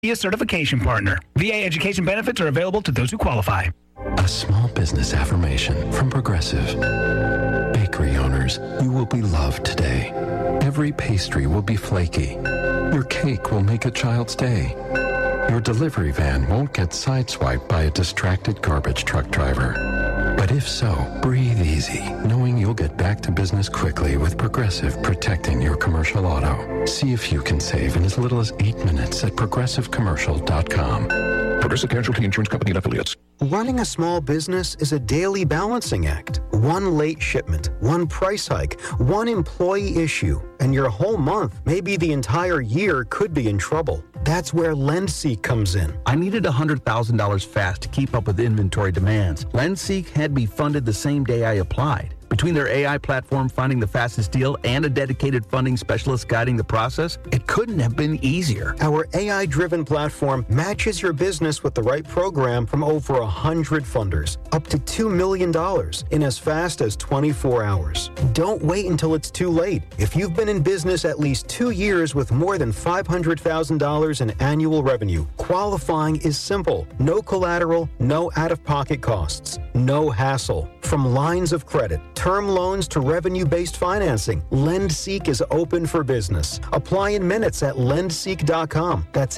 Be a certification partner. VA education benefits are available to those who qualify. A small business affirmation from Progressive. Bakery owners, you will be loved today. Every pastry will be flaky. Your cake will make a child's day. Your delivery van won't get sideswiped by a distracted garbage truck driver. But if so, breathe easy, knowing you'll get back to business quickly with Progressive protecting your commercial auto. See if you can save in as little as 8 minutes at progressivecommercial.com. Progressive Casualty Insurance Company and Affiliates. Running a small business is a daily balancing act. One late shipment, one price hike, one employee issue, and your whole month, maybe the entire year, could be in trouble. That's where LendSeek comes in. I needed $100,000 fast to keep up with inventory demands. LendSeek had me funded the same day I applied. Between their AI platform finding the fastest deal and a dedicated funding specialist guiding the process, it couldn't have been easier. Our AI-driven platform matches your business with the right program from over 100 funders, up to $2 million in as fast as 24 hours. Don't wait until it's too late. If you've been in business at least 2 years with more than $500,000 in annual revenue, qualifying is simple. No collateral, no out-of-pocket costs, no hassle. From lines of credit, term loans to revenue-based financing, LendSeek is open for business. Apply in minutes at lendseek.com. That's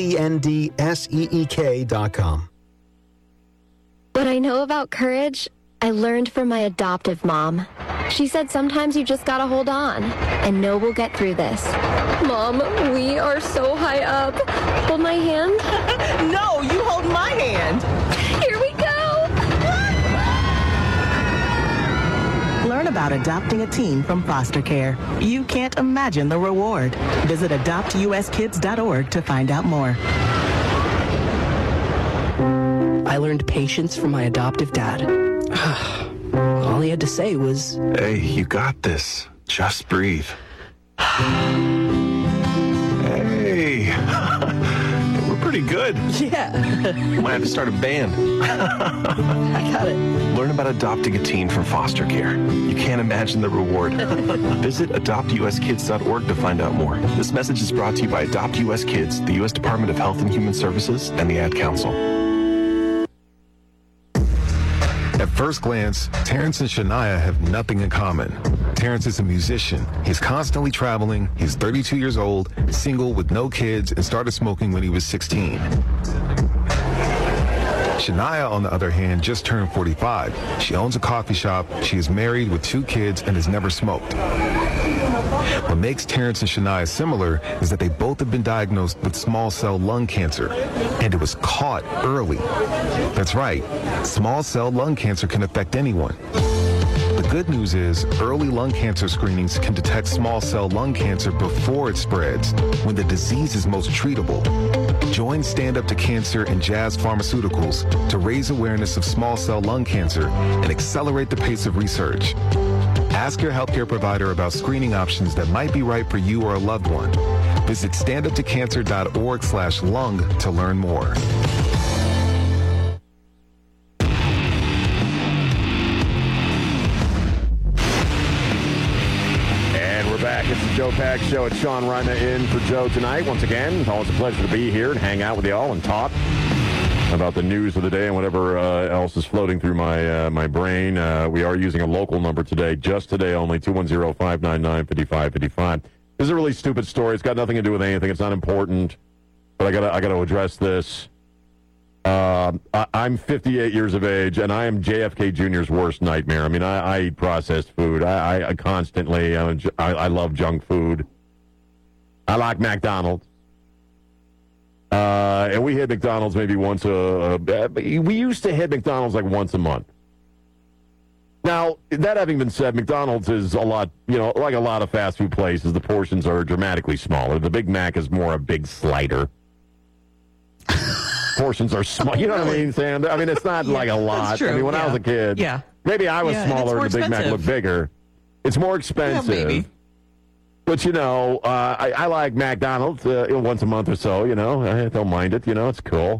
LENDSEEK.com. What I know about courage, I learned from my adoptive mom. She said sometimes you just gotta hold on and know we'll get through this. Mom, we are so high up. Hold my hand. No, you hold my hand. Here we go. Learn about adopting a teen from foster care. You can't imagine the reward. Visit adoptuskids.org to find out more. I learned patience from my adoptive dad. All he had to say was, "Hey, you got this. Just breathe." Hey, we're pretty good. yeah. We might have to start a band. I got it. Learn about adopting a teen from foster care. You can't imagine the reward. Visit adoptuskids.org to find out more. This message is brought to you by Adopt US Kids, the U.S. Department of Health and Human Services, and the Ad Council. At first glance, Terrence and Shania have nothing in common. Terrence is a musician. He's constantly traveling. He's 32 years old, single with no kids, and started smoking when he was 16. Shania, on the other hand, just turned 45. She owns a coffee shop. She is married with 2 kids and has never smoked. What makes Terrence and Shania similar is that they both have been diagnosed with small cell lung cancer, and it was caught early. That's right, small cell lung cancer can affect anyone. The good news is early lung cancer screenings can detect small cell lung cancer before it spreads, when the disease is most treatable. Join Stand Up to Cancer and Jazz Pharmaceuticals to raise awareness of small cell lung cancer and accelerate the pace of research. Ask your healthcare provider about screening options that might be right for you or a loved one. Visit standuptocancer.org/lung to learn more. And we're back. It's the Joe Pags Show. It's Sean Rima in for Joe tonight. Once again, it's always a pleasure to be here and hang out with y'all and talk about the news of the day and whatever else is floating through my brain. We are using a local number today, just today only, 210-599-5555. This is a really stupid story. It's got nothing to do with anything. It's not important, but I gotta address this. I'm 58 years of age, and I am JFK Jr.'s worst nightmare. I mean, I eat processed food. I constantly, I love junk food. I like McDonald's. And we hit McDonald's maybe once we used to hit McDonald's like once a month. Now, that having been said, McDonald's is a lot, like a lot of fast food places, the portions are dramatically smaller. The Big Mac is more a big slider. Portions are small. You know what I mean, Sam? I mean, it's not like a lot. True. I mean, when I was a kid, maybe I was smaller and the Big Mac looked bigger. It's more expensive. Yeah, maybe. But, I like McDonald's once a month or so, I don't mind it, it's cool.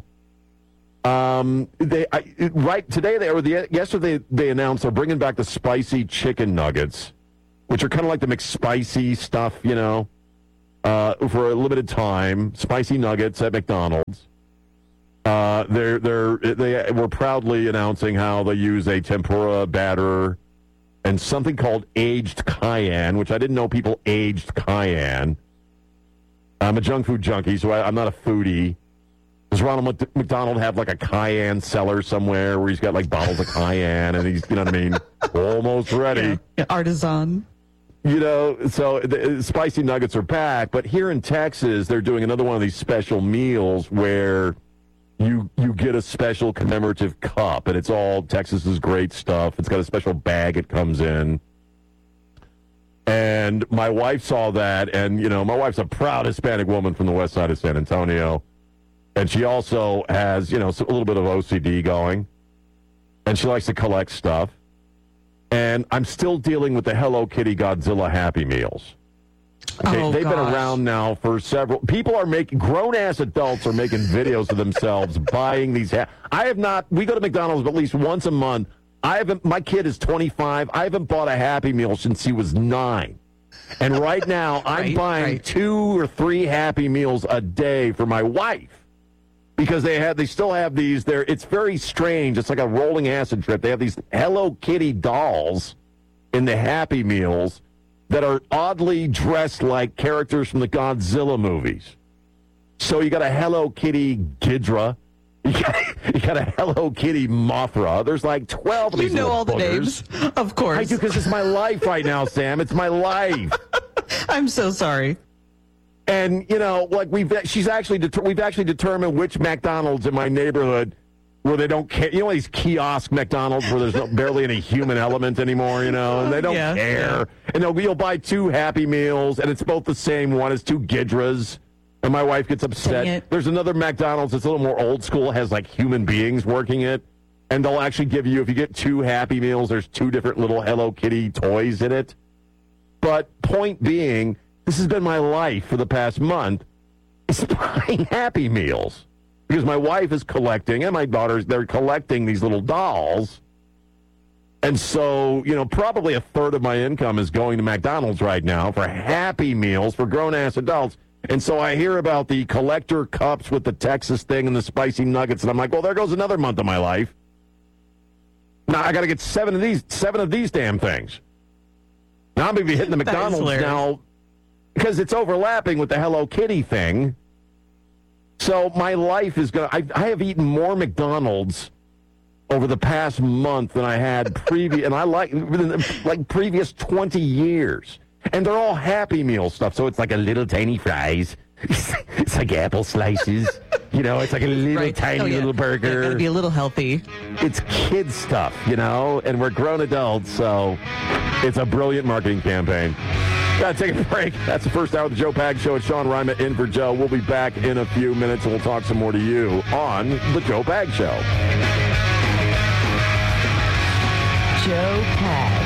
Yesterday they announced they're bringing back the spicy chicken nuggets, which are kind of like the McSpicy stuff, for a limited time, spicy nuggets at McDonald's. They were proudly announcing how they use a tempura batter and something called aged cayenne, which I didn't know people aged cayenne. I'm a junk food junkie, so I'm not a foodie. Does Ronald McDonald have like a cayenne cellar somewhere where he's got like bottles of cayenne and he's, you know what I mean, almost ready? Yeah, artisan. You know, so the spicy nuggets are back, but here in Texas, they're doing another one of these special meals where you get a special commemorative cup, and it's all Texas's great stuff. It's got a special bag it comes in. And my wife saw that, and, you know, my wife's a proud Hispanic woman from the west side of San Antonio. And she also has, you know, a little bit of OCD going. And she likes to collect stuff. And I'm still dealing with the Hello Kitty Godzilla Happy Meals. Okay, they've been around now for several. People are making, grown-ass adults are making videos of themselves buying these. We go to McDonald's at least once a month. My kid is 25. I haven't bought a Happy Meal since he was 9. And right now, I'm buying 2 or 3 Happy Meals a day for my wife. Because they still have these there. It's very strange. It's like a rolling acid trip. They have these Hello Kitty dolls in the Happy Meals that are oddly dressed like characters from the Godzilla movies. So you got a Hello Kitty Ghidorah. You got a Hello Kitty Mothra. There's like 12 of these. You know all the boogers. names, of course. I do, because it's my life right now, Sam. It's my life. I'm so sorry. And, you know, like we've actually determined which McDonald's in my neighborhood where they don't care. You know, these kiosk McDonald's where there's barely any human element anymore, you know, and they don't care. And you'll buy 2 Happy Meals, and it's both the same one as 2 Ghidorahs. And my wife gets upset. There's another McDonald's that's a little more old school, has like human beings working it. And they'll actually give you, if you get 2 Happy Meals, there's 2 different little Hello Kitty toys in it. But point being, this has been my life for the past month, is buying Happy Meals. Because my wife is collecting, and my daughters, they're collecting these little dolls. And so, you know, probably a third of my income is going to McDonald's right now for Happy Meals for grown-ass adults. And so I hear about the collector cups with the Texas thing and the spicy nuggets, and I'm like, well, there goes another month of my life. Now I got to get 7 of these damn things. Now I'm going to be hitting the McDonald's now because it's overlapping with the Hello Kitty thing. So my life is going to... I have eaten more McDonald's over the past month than I had previous, and I like previous 20 years. And they're all Happy Meal stuff, so it's like a little tiny fries. It's like apple slices. You know, it's like a little tiny little burger. It's got to be a little healthy. It's kid stuff, you know, and we're grown adults, so it's a brilliant marketing campaign. Got to take a break. That's the first hour of the Joe Pags Show. It's Sean Rima in for Joe. We'll be back in a few minutes, and we'll talk some more to you on the Joe Pags Show. Joe Pags.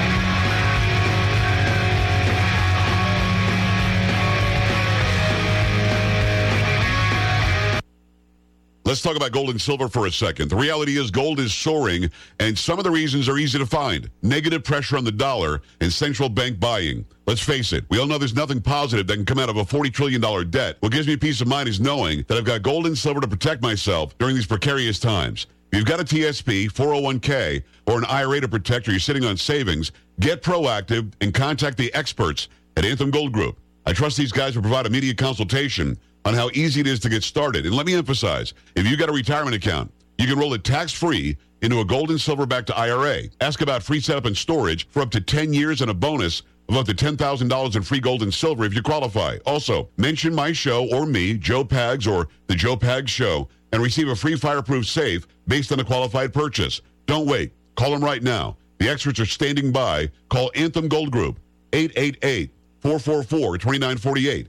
Let's talk about gold and silver for a second. The reality is gold is soaring, and some of the reasons are easy to find. Negative pressure on the dollar and central bank buying. Let's face it, we all know there's nothing positive that can come out of a $40 trillion debt. What gives me peace of mind is knowing that I've got gold and silver to protect myself during these precarious times. If you've got a TSP, 401k, or an IRA to protect, or you're sitting on savings, get proactive and contact the experts at Anthem Gold Group. I trust these guys will provide immediate consultation on how easy it is to get started. And let me emphasize, if you've got a retirement account, you can roll it tax-free into a gold and silver-backed IRA. Ask about free setup and storage for up to 10 years and a bonus of up to $10,000 in free gold and silver if you qualify. Also, mention my show or me, Joe Pags or The Joe Pags Show, and receive a free fireproof safe based on a qualified purchase. Don't wait. Call them right now. The experts are standing by. Call Anthem Gold Group, 888-444-2948.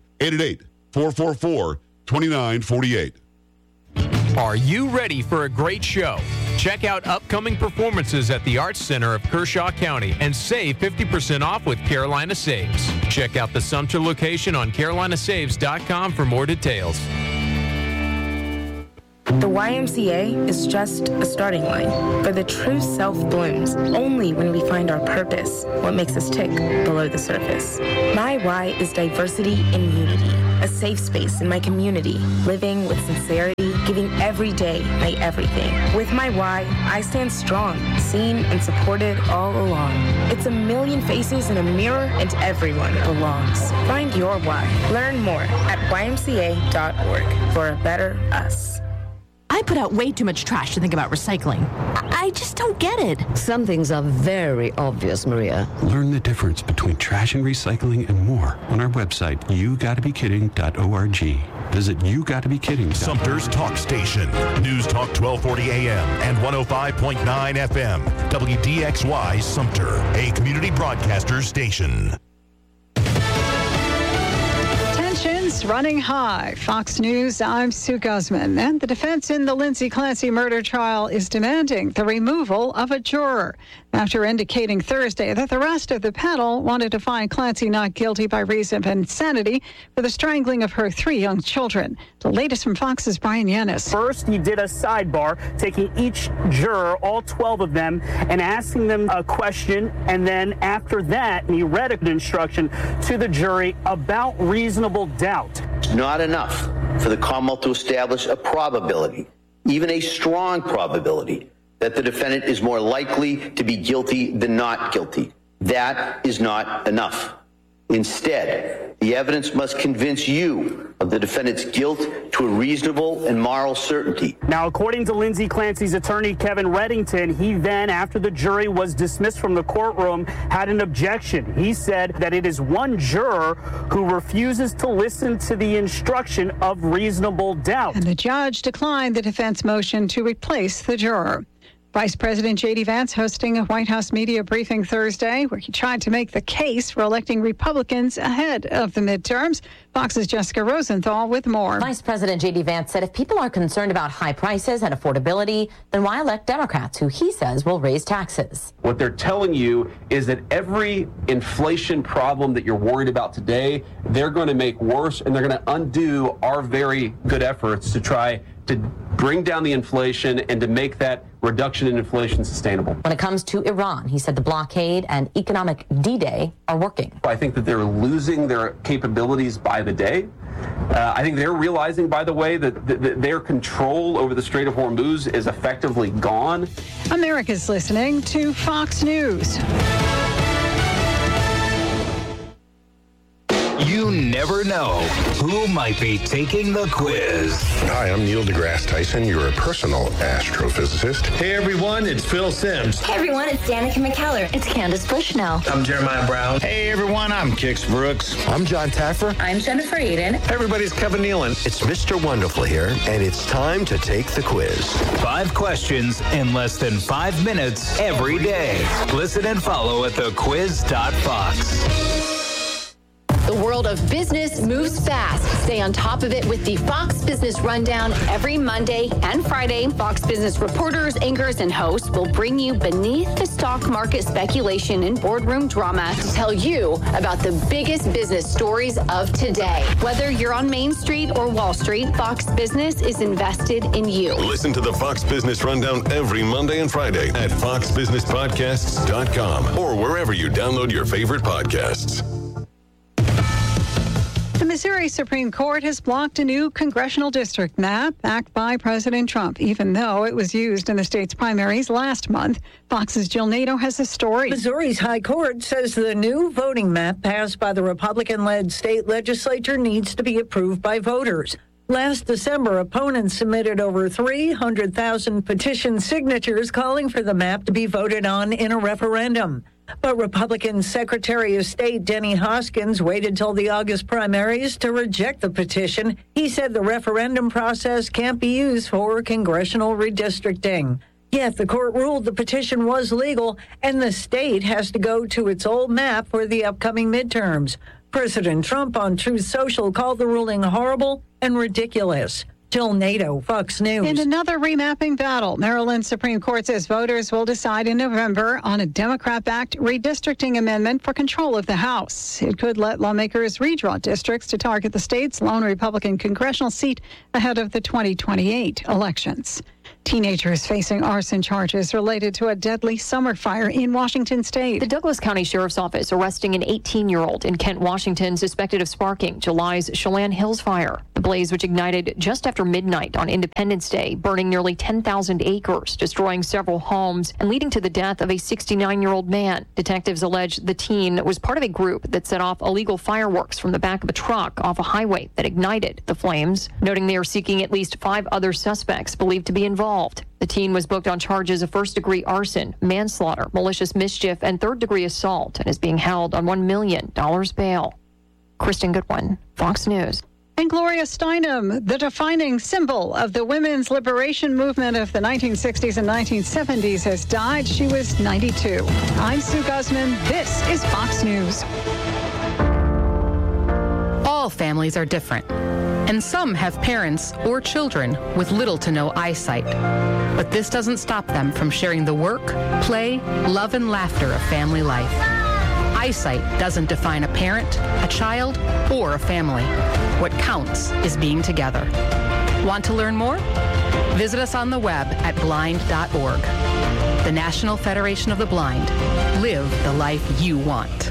888-444-2948. Are you ready for a great show? Check out upcoming performances at the Arts Center of Kershaw County and save 50% off with Carolina Saves. Check out the Sumter location on carolinasaves.com for more details. The YMCA is just a starting line, for the true self blooms only when we find our purpose, what makes us tick below the surface. My why is diversity and unity, a safe space in my community, living with sincerity, giving every day my everything. With my why, I stand strong, seen and supported all along. It's a million faces in a mirror and everyone belongs. Find your why. Learn more at ymca.org for a better us. I put out way too much trash to think about recycling. I just don't get it. Some things are very obvious, Maria. Learn the difference between trash and recycling and more on our website, yougottabekidding.org. Visit yougottabekidding.org. Sumter's Talk Station. News Talk 1240 AM and 105.9 FM. WDXY Sumter, a community broadcaster station. Tensions running high. Fox News, I'm Sue Guzman. And the defense in the Lindsay Clancy murder trial is demanding the removal of a juror after indicating Thursday that the rest of the panel wanted to find Clancy not guilty by reason of insanity for the strangling of her 3 young children. The latest from Fox's Brian Yanis. First, he did a sidebar, taking each juror, all 12 of them, and asking them a question. And then after that, he read an instruction to the jury about reasonable doubt. Not enough for the Commonwealth to establish a probability, even a strong probability, that the defendant is more likely to be guilty than not guilty. That is not enough. Instead, the evidence must convince you of the defendant's guilt to a reasonable and moral certainty. Now, according to Lindsay Clancy's attorney, Kevin Reddington, he then, after the jury was dismissed from the courtroom, had an objection. He said that it is one juror who refuses to listen to the instruction of reasonable doubt. And the judge declined the defense motion to replace the juror. Vice President J.D. Vance hosting a White House media briefing Thursday where he tried to make the case for electing Republicans ahead of the midterms. Fox's Jessica Rosenthal with more. Vice President J.D. Vance said if people are concerned about high prices and affordability, then why elect Democrats, who he says will raise taxes? What they're telling you is that every inflation problem that you're worried about today, they're going to make worse, and they're going to undo our very good efforts to try to bring down the inflation and to make that reduction in inflation sustainable. When it comes to Iran, he said the blockade and economic D-Day are working. I think that they're losing their capabilities by the day. I think they're realizing, by the way, that their control over the Strait of Hormuz is effectively gone. America's listening to Fox News. You never know who might be taking the quiz. Hi, I'm Neil deGrasse Tyson, your personal astrophysicist. Hey everyone, it's Phil Simms. Hey everyone, it's Danica McKellar. It's Candace Bushnell. I'm Jeremiah Brown. Hey everyone, I'm Kix Brooks. I'm John Taffer. I'm Jennifer Aiden. Hey everybody, it's Kevin Nealon. It's Mr. Wonderful here, and it's time to take the quiz. 5 questions in less than 5 minutes every day. Listen and follow at thequiz.fox. The world of business moves fast. Stay on top of it with the Fox Business Rundown every Monday and Friday. Fox Business reporters, anchors, and hosts will bring you beneath the stock market speculation and boardroom drama to tell you about the biggest business stories of today. Whether you're on Main Street or Wall Street, Fox Business is invested in you. Listen to the Fox Business Rundown every Monday and Friday at foxbusinesspodcasts.com or wherever you download your favorite podcasts. The Missouri Supreme Court has blocked a new congressional district map backed by President Trump, even though it was used in the state's primaries last month. Fox's Jill Nato has a story. Missouri's High Court says the new voting map passed by the Republican-led state legislature needs to be approved by voters. Last December, opponents submitted over 300,000 petition signatures calling for the map to be voted on in a referendum. But Republican Secretary of State Denny Hoskins waited till the August primaries to reject the petition. He said the referendum process can't be used for congressional redistricting. Yet the court ruled the petition was legal and the state has to go to its old map for the upcoming midterms. President Trump on Truth Social called the ruling horrible and ridiculous. Jill Nato, Fox News. In another remapping battle, Maryland Supreme Court says voters will decide in November on a Democrat-backed redistricting amendment for control of the House. It could let lawmakers redraw districts to target the state's lone Republican congressional seat ahead of the 2028 elections. Teenagers facing arson charges related to a deadly summer fire in Washington state. The Douglas County Sheriff's Office arresting an 18-year-old in Kent, Washington, suspected of sparking July's Chelan Hills fire. The blaze, which ignited just after midnight on Independence Day, burning nearly 10,000 acres, destroying several homes, and leading to the death of a 69-year-old man. Detectives allege the teen was part of a group that set off illegal fireworks from the back of a truck off a highway that ignited the flames, noting they are seeking at least 5 other suspects believed to be involved. The teen was booked on charges of first-degree arson, manslaughter, malicious mischief, and third-degree assault, and is being held on $1 million bail. Kristen Goodwin, Fox News. And Gloria Steinem, the defining symbol of the women's liberation movement of the 1960s and 1970s, has died. She was 92. I'm Sue Guzman. This is Fox News. All families are different, and some have parents or children with little to no eyesight. But this doesn't stop them from sharing the work, play, love, and laughter of family life. Eyesight doesn't define a parent, a child, or a family. What counts is being together. Want to learn more? Visit us on the web at blind.org. The National Federation of the Blind. Live the life you want.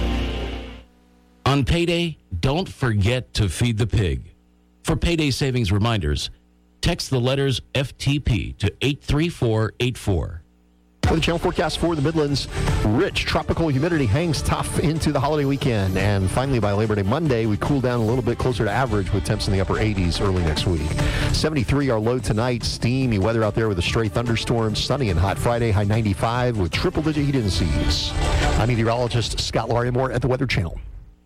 On payday, don't forget to feed the pig. For payday savings reminders, text the letters FTP to 83484. For the channel forecast for the Midlands, rich tropical humidity hangs tough into the holiday weekend. And finally, by Labor Day Monday, we cool down a little bit closer to average with temps in the upper 80s early next week. 73 our low tonight. Steamy weather out there with a stray thunderstorm. Sunny and hot Friday, high 95 with triple-digit heat indices. I'm meteorologist Scott Larimore at the Weather Channel.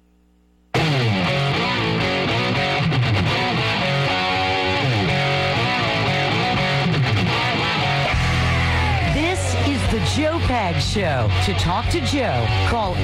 The Joe Pags Show. To talk to Joe, call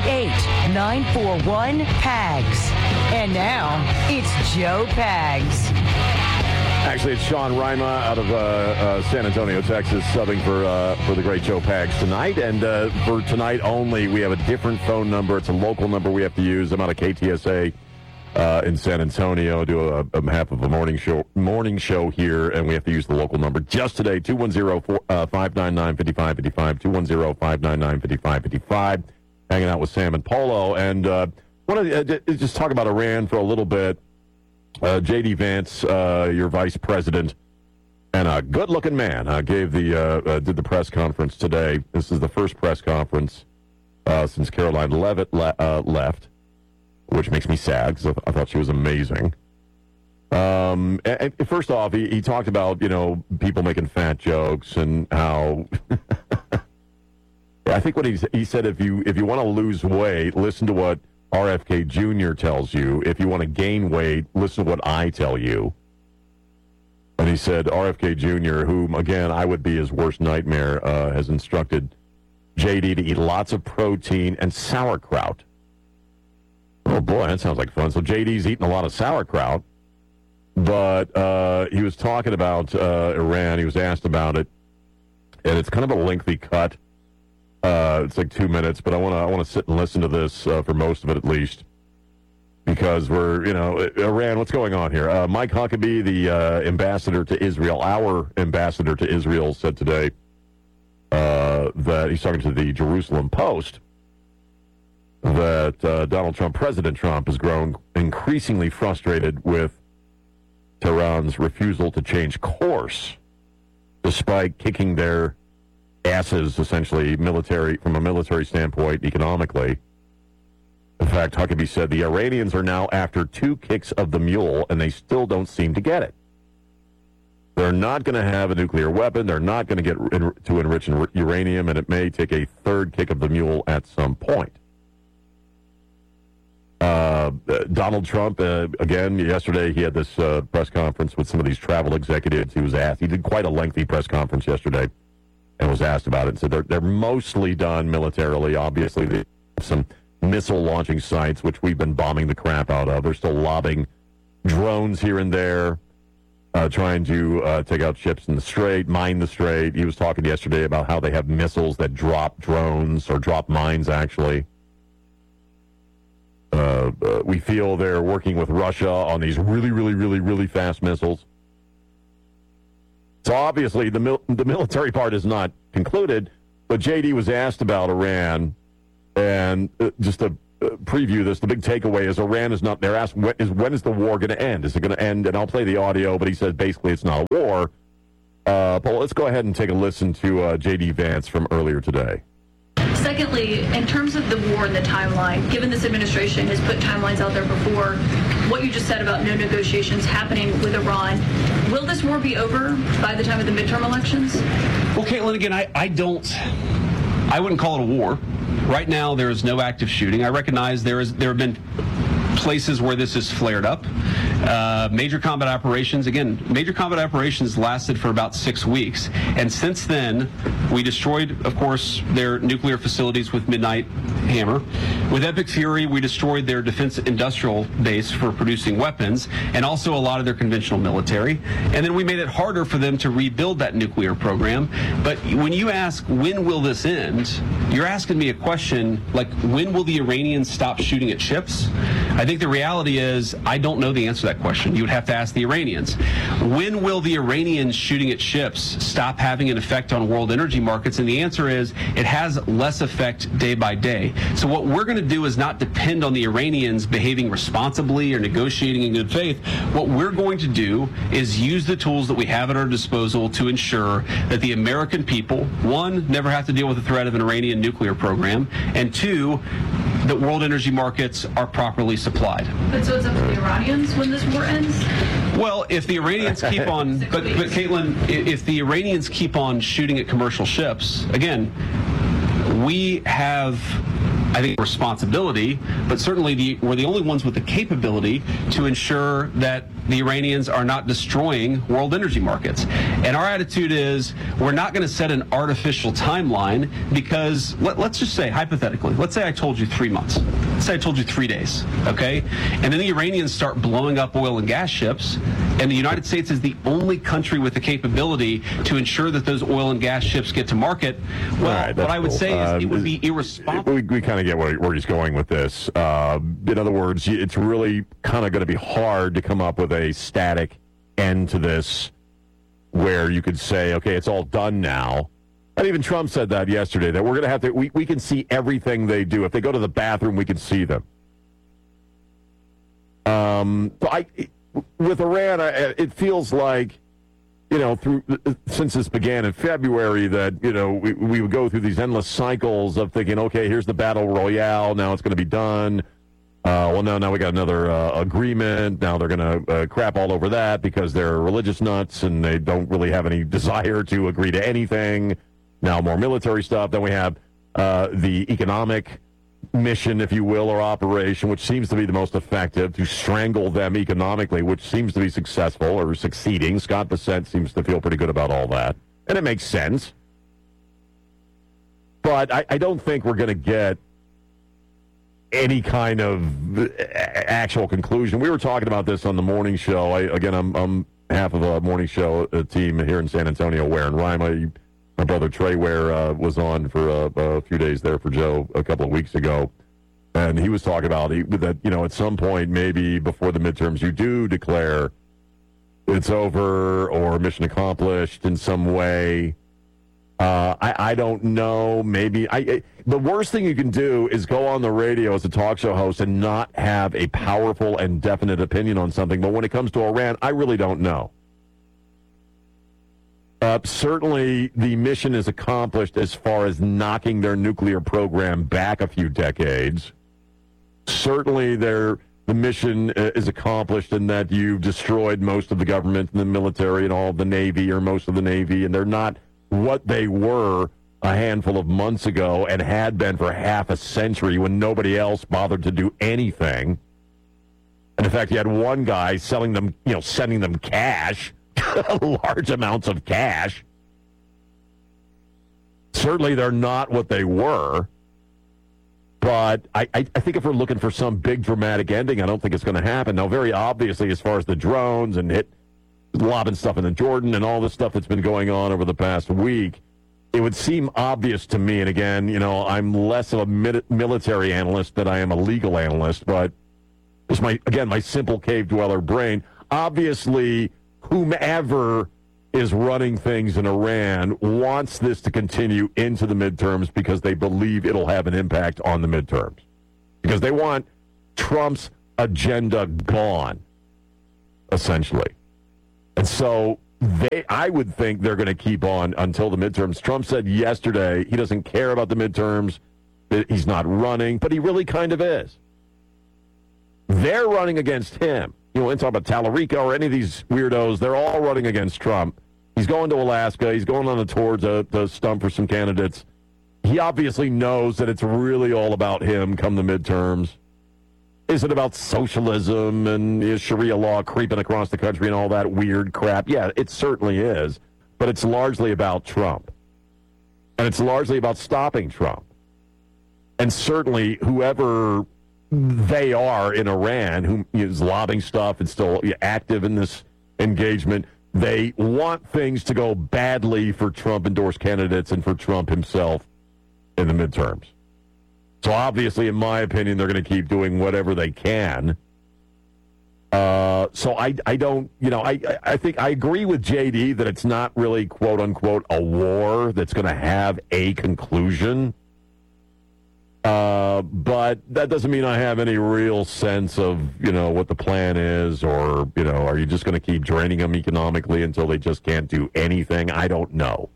888-941-PAGS. And now, it's Joe Pags. Actually, it's Sean Rima out of San Antonio, Texas, subbing for the great Joe Pags tonight. And for tonight only, we have a different phone number. It's a local number we have to use. I'm out of KTSA in San Antonio. Do a half of a morning show here, and we have to use the local number just today, 210-599-5555, 210-599-5555, hanging out with Sam and Polo. And want to just talk about Iran for a little bit. J.D. Vance, your vice president, and a good-looking man, did the press conference today. This is the first press conference since Caroline Leavitt left, which makes me sad because I thought she was amazing. And first off, he talked about, people making fat jokes and how I think what he said, if you want to lose weight, listen to what RFK Jr. tells you. If you want to gain weight, listen to what I tell you. And he said RFK Jr., whom, again, I would be his worst nightmare, has instructed JD to eat lots of protein and sauerkraut. Oh, boy, that sounds like fun. So JD's eating a lot of sauerkraut. But he was talking about Iran. He was asked about it. And it's kind of a lengthy cut. It's like 2 minutes, but I want to sit and listen to this for most of it at least. Because we're, Iran, what's going on here? Mike Huckabee, the ambassador to Israel, our ambassador to Israel, said today that he's talking to the Jerusalem Post, that President Trump has grown increasingly frustrated with Tehran's refusal to change course, despite kicking their asses, essentially, from a military standpoint, economically. In fact, Huckabee said the Iranians are now after 2 kicks of the mule, and they still don't seem to get it. They're not going to have a nuclear weapon. They're not going to get to enrich uranium, and it may take a 3rd kick of the mule at some point. Donald Trump, again, yesterday he had this press conference with some of these travel executives. He was asked. He did quite a lengthy press conference yesterday and was asked about it. And said they're mostly done militarily. Obviously, they have some missile launching sites, which we've been bombing the crap out of. They're still lobbing drones here and there. trying to take out ships in the Strait, mine the Strait. He was talking yesterday about how they have missiles that drop drones or drop mines, actually. We feel they're working with Russia on these really, really, really, really fast missiles. So obviously the military part is not concluded, but JD was asked about Iran, and just to preview this, the big takeaway is Iran is not, they're asked when is the war going to end? Is it going to end? And I'll play the audio, but he says basically it's not a war. But let's go ahead and take a listen to JD Vance from earlier today. Secondly, in terms of the war and the timeline, given this administration has put timelines out there before, what you just said about no negotiations happening with Iran, will this war be over by the time of the midterm elections? Well, Caitlin, again, I wouldn't call it a war. Right now, there is no active shooting. I recognize there have been places where this has flared up. Major combat operations lasted for about 6 weeks. And since then, we destroyed, of course, their nuclear facilities with Midnight Hammer. With Epic Fury, we destroyed their defense industrial base for producing weapons and also a lot of their conventional military. And then we made it harder for them to rebuild that nuclear program. But when you ask, when will this end, you're asking me a question like, when will the Iranians stop shooting at ships? I think the reality is, I don't know the answer to that question. You would have to ask the Iranians. When will the Iranians shooting at ships stop having an effect on world energy markets? And the answer is, it has less effect day by day. So what we're going to do is not depend on the Iranians behaving responsibly or negotiating in good faith. What we're going to do is use the tools that we have at our disposal to ensure that the American people, one, never have to deal with the threat of an Iranian nuclear program, and two, that world energy markets are properly supplied. But so it's up to the Iranians when this war ends? Well, if the Iranians keep on, but Caitlin, if the Iranians keep on shooting at commercial ships, again, we have, I think, responsibility, but certainly we're the only ones with the capability to ensure that the Iranians are not destroying world energy markets. And our attitude is, we're not going to set an artificial timeline because, let's just say, hypothetically, let's say I told you 3 months. Let's say I told you 3 days, okay? And then the Iranians start blowing up oil and gas ships, and the United States is the only country with the capability to ensure that those oil and gas ships get to market. Well, right, what I would say is it would be irresponsible. We kind of get where he's going with this. In other words, it's really kind of going to be hard to come up with a static end to this where you could say, okay, it's all done now. And even Trump said that yesterday, that we're going to have to, we can see everything they do. If they go to the bathroom, we can see them. But with Iran, it feels like, since this began in February, that, we would go through these endless cycles of thinking, okay, here's the battle royale, now it's going to be done. Now we got another agreement. Now they're going to crap all over that because they're religious nuts and they don't really have any desire to agree to anything. Now more military stuff. Then we have the economic mission, if you will, or operation, which seems to be the most effective to strangle them economically, which seems to be successful or succeeding. Scott Bessent seems to feel pretty good about all that. And it makes sense. But I don't think we're going to get any kind of actual conclusion. We were talking about this on the morning show. I'm half of a morning show team here in San Antonio, Ware and Rima. My brother Trey Ware was on for a few days there for Joe a couple of weeks ago. And he was talking about that, at some point, maybe before the midterms, you do declare it's over or mission accomplished in some way. I don't know. Maybe the worst thing you can do is go on the radio as a talk show host and not have a powerful and definite opinion on something. But when it comes to Iran, I really don't know. Certainly, the mission is accomplished as far as knocking their nuclear program back a few decades. Certainly, the mission is accomplished in that you've destroyed most of the government and the military and all of the Navy, or most of the Navy, and they're not what they were a handful of months ago and had been for half a century when nobody else bothered to do anything. And in fact, you had one guy selling them, sending them cash, large amounts of cash. Certainly they're not what they were. But I think if we're looking for some big dramatic ending, I don't think it's going to happen. Now, very obviously, as far as the drones and lobbing stuff into Jordan and all the stuff that's been going on over the past week, it would seem obvious to me, and again, I'm less of a military analyst than I am a legal analyst, but it's my simple cave dweller brain. Obviously, whomever is running things in Iran wants this to continue into the midterms because they believe it'll have an impact on the midterms. Because they want Trump's agenda gone, essentially. And so I would think they're going to keep on until the midterms. Trump said yesterday he doesn't care about the midterms, that he's not running, but he really kind of is. They're running against him. And talk about Tallarico or any of these weirdos, they're all running against Trump. He's going to Alaska. He's going on a tour to stump for some candidates. He obviously knows that it's really all about him come the midterms. Is it about socialism and is Sharia law creeping across the country and all that weird crap? Yeah, it certainly is. But it's largely about Trump. And it's largely about stopping Trump. And certainly whoever they are in Iran, who is lobbing stuff and still active in this engagement, they want things to go badly for Trump-endorsed candidates and for Trump himself in the midterms. So obviously, in my opinion, they're going to keep doing whatever they can. So I don't, I think I agree with JD that it's not really, quote unquote, a war that's going to have a conclusion. But that doesn't mean I have any real sense of, what the plan is or, are you just going to keep draining them economically until they just can't do anything? I don't know.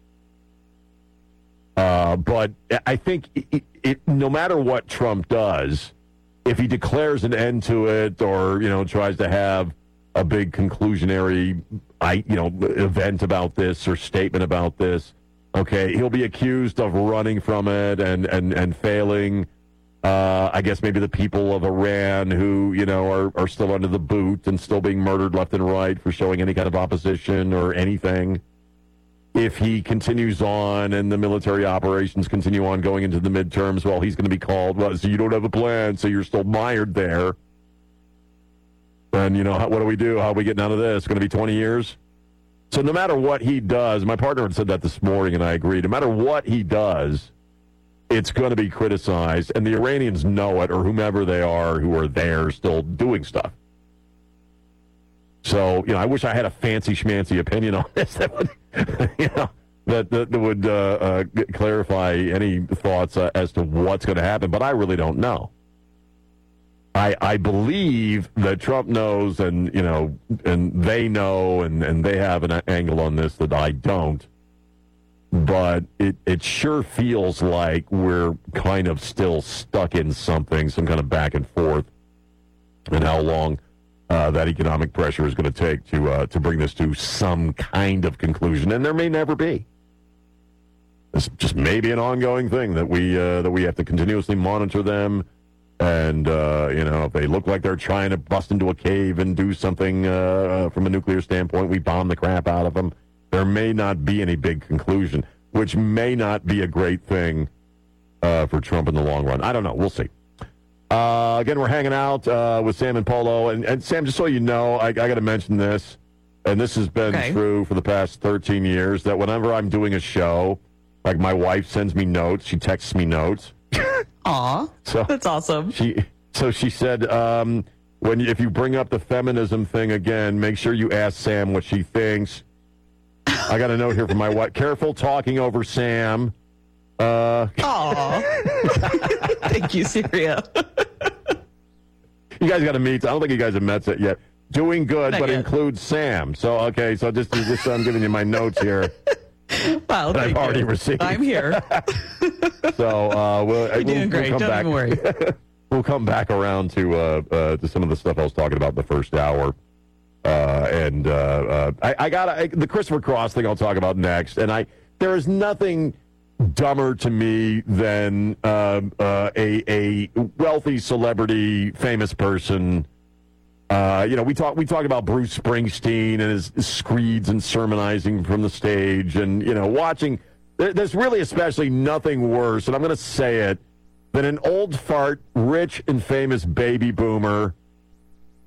But I think no matter what Trump does, if he declares an end to it or, tries to have a big conclusionary, event about this or statement about this, okay, he'll be accused of running from it and failing. I guess maybe the people of Iran who, are still under the boot and still being murdered left and right for showing any kind of opposition or anything. If he continues on and the military operations continue on going into the midterms, well, he's going to be called, so you don't have a plan, so you're still mired there. And, what do we do? How are we getting out of this? It's going to be 20 years? So no matter what he does, my partner had said that this morning, and I agree. No matter what he does, it's going to be criticized, and the Iranians know it, or whomever they are who are there still doing stuff. So, I wish I had a fancy schmancy opinion on this that would, that would clarify any thoughts as to what's going to happen, but I really don't know. I believe that Trump knows and they know and they have an angle on this that I don't. But it sure feels like we're kind of still stuck in something, some kind of back and forth, and how long that economic pressure is going to take to bring this to some kind of conclusion. And there may never be. It's just maybe an ongoing thing that we have to continuously monitor them. And, if they look like they're trying to bust into a cave and do something from a nuclear standpoint, we bomb the crap out of them. There may not be any big conclusion, which may not be a great thing for Trump in the long run. I don't know. We'll see. Again, we're hanging out with Sam and Polo. And Sam, just so you know, I got to mention this, and this has been true for the past 13 years, that whenever I'm doing a show, like my wife sends me notes, she texts me notes. Aw, so that's awesome. She said, if you bring up the feminism thing again, make sure you ask Sam what she thinks. I got a note here from my wife. Careful talking over Sam. Aw. Thank you, Syria. You guys got to meet. I don't think you guys have met yet. Doing good, but includes Sam. So, so just I'm giving you my notes here. Wow, I've already received. I'm here. So you're doing great. We'll come Don't back. even worry. We'll come back around to some of the stuff I was talking about the first hour, I got the Christopher Cross thing. I'll talk about next. And there is nothing dumber to me than a wealthy celebrity, famous person. We talk about Bruce Springsteen and his screeds and sermonizing from the stage, and watching. There's really, especially, nothing worse, and I'm going to say it, than an old fart, rich and famous baby boomer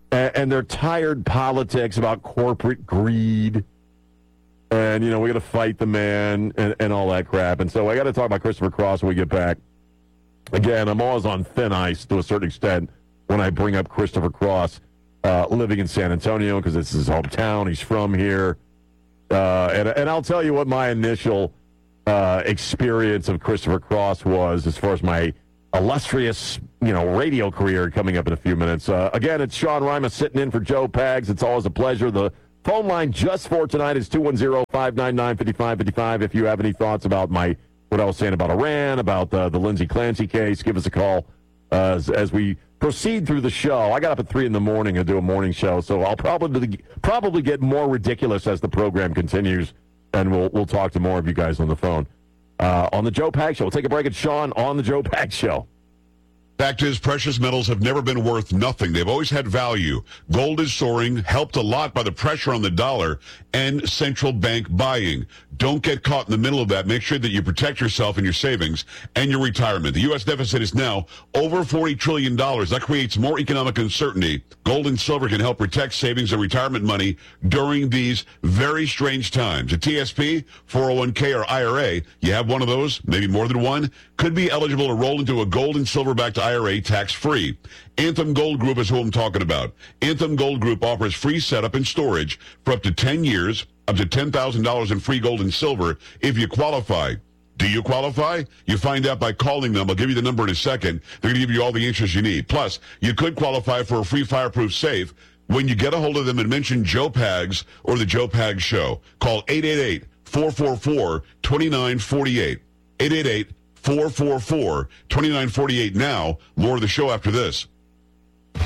and they're tired politics about corporate greed. And, we got to fight the man and all that crap. And so I got to talk about Christopher Cross when we get back. Again, I'm always on thin ice to a certain extent when I bring up Christopher Cross living in San Antonio because it's his hometown. He's from here. And I'll tell you what my initial experience of Christopher Cross was as far as my illustrious, radio career coming up in a few minutes. Again, it's Sean Rima sitting in for Joe Pags. It's always a pleasure. The phone line just for tonight is 210-599-5555. If you have any thoughts about what I was saying about Iran, about the Lindsey Clancy case, give us a call as we proceed through the show. I got up at 3 in the morning and do a morning show, so I'll probably get more ridiculous as the program continues, and we'll talk to more of you guys on the phone. On the Joe Pags Show. We'll take a break at Sean on the Joe Pags Show. Fact is, precious metals have never been worth nothing. They've always had value. Gold is soaring, helped a lot by the pressure on the dollar and central bank buying. Don't get caught in the middle of that. Make sure that you protect yourself and your savings and your retirement. The U.S. deficit is now over $40 trillion. That creates more economic uncertainty. Gold and silver can help protect savings and retirement money during these very strange times. A TSP, 401k, or IRA, you have one of those, maybe more than one, could be eligible to roll into a gold and silver-backed IRA tax-free. Anthem Gold Group is who I'm talking about. Anthem Gold Group offers free setup and storage for up to 10 years, up to $10,000 in free gold and silver if you qualify. Do you qualify? You find out by calling them. I'll give you the number in a second. They're going to give you all the answers you need. Plus, you could qualify for a free fireproof safe when you get a hold of them and mention Joe Pags or the Joe Pags Show. Call 888-444-2948. 888-444-2948 now. More of the show after this.